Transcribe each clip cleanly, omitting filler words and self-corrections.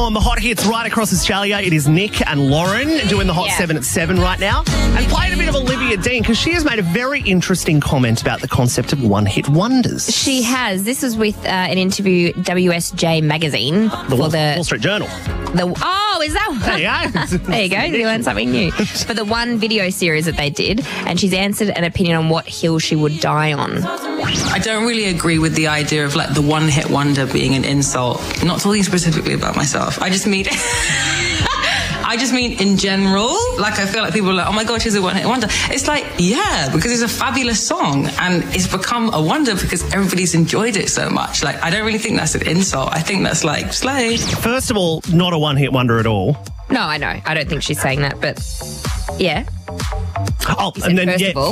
on the hot hits right across Australia. It is Nick and Lauren doing the Hot 7 at 7 right now. And playing a bit of Olivia Dean because she has made a very interesting comment about the concept of one-hit wonders. She has. This is with an interview, WSJ Magazine. The Wall Street Journal. Is that? There you go. There you go. You learned something new. For the one video series that they did, and she's answered an opinion on what hill she would die on. I don't really agree with the idea of like the one-hit wonder being an insult. Not talking specifically about myself. I just mean in general. Like, I feel like people are like, oh my God, she's a one-hit wonder. It's like, yeah, because it's a fabulous song and it's become a wonder because everybody's enjoyed it so much. Like, I don't really think that's an insult. I think that's like, slay. First of all, not a one-hit wonder at all. No, I know. I don't think she's saying that, but yeah. Oh, and then,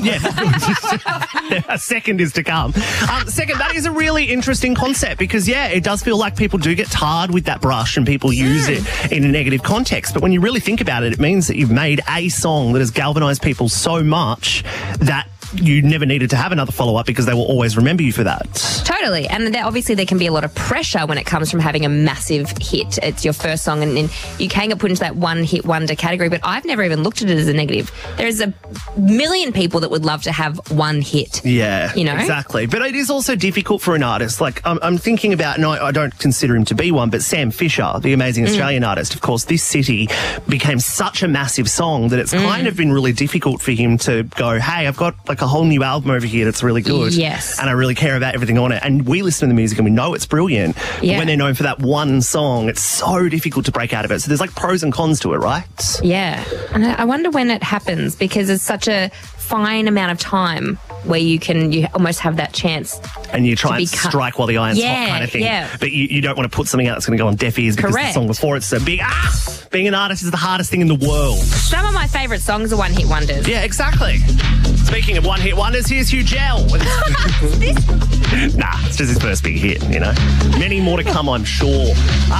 a second is to come. Second, that is a really interesting concept because, it does feel like people do get tarred with that brush and people use it in a negative context. But when you really think about it, it means that you've made a song that has galvanised people so much that you never needed to have another follow-up because they will always remember you for that. Totally. And obviously there can be a lot of pressure when it comes from having a massive hit. It's your first song and you can get put into that one-hit wonder category, but I've never even looked at it as a negative. There's a million people that would love to have one hit. Yeah, you know? Exactly. But it is also difficult for an artist. Like, I'm thinking about, and I don't consider him to be one, but Sam Fisher, the amazing Australian artist. Of course, This City became such a massive song that it's kind of been really difficult for him to go, hey, I've got like a whole new album over here that's really good. Yes. And I really care about everything on it. And we listen to the music and we know it's brilliant. Yeah. But when they're known for that one song, it's so difficult to break out of it. So there's like pros and cons to it, right? Yeah. And I wonder when it happens because it's such a fine amount of time where you almost have that chance. And you try and strike while the iron's hot kind of thing. Yeah. But you don't want to put something out that's going to go on deaf ears because the song before it's so big. Being an artist is the hardest thing in the world. Some of my favourite songs are one-hit wonders. Yeah, exactly. Speaking of one-hit wonders, here's Hugh Gell. It's just his first big hit, you know. Many more to come, I'm sure.